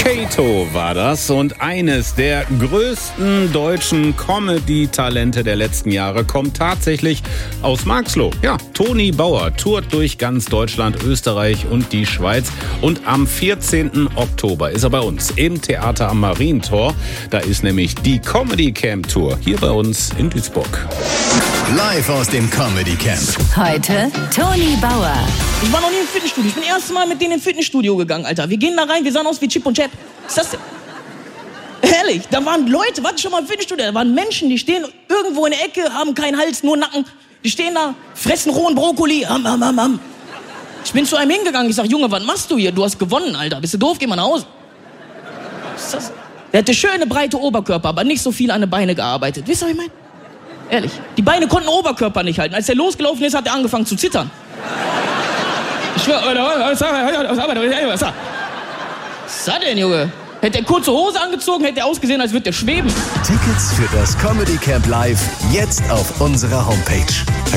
Kato war das und eines der größten deutschen Comedy-Talente der letzten Jahre kommt tatsächlich aus Marxloh. Ja, Toni Bauer tourt durch ganz Deutschland, Österreich und die Schweiz und am 14. Oktober ist er bei uns im Theater am Marientor. Da ist nämlich die Comedy Camp Tour hier bei uns in Duisburg. Live aus dem Comedy Camp. Heute Toni Bauer. Ich war noch nie im Fitnessstudio. Ich bin das erste Mal mit denen ins Fitnessstudio gegangen, Alter. Wir gehen da rein, wir sahen aus wie Chip und Chap. Was ist das denn? Ehrlich, da waren Leute, warte schon mal im Fitnessstudio, da waren Menschen, die stehen irgendwo in der Ecke, haben keinen Hals, nur Nacken. Die stehen da, fressen rohen Brokkoli. Ich bin zu einem hingegangen, ich sag, Junge, was machst du hier? Du hast gewonnen, Alter. Bist du doof? Geh mal nach Hause. Was ist das? Der hatte schöne, breite Oberkörper, aber nicht so viel an den Beinen gearbeitet. Wisst ihr, was ich meine? Ehrlich. Die Beine konnten den Oberkörper nicht halten. Als er losgelaufen ist, hat er angefangen zu zittern. Ich schwör, was ist das denn, Junge? Hätte er kurze Hose angezogen, hätte er ausgesehen, als würde er schweben. Tickets für das Comedy Camp Live jetzt auf unserer Homepage.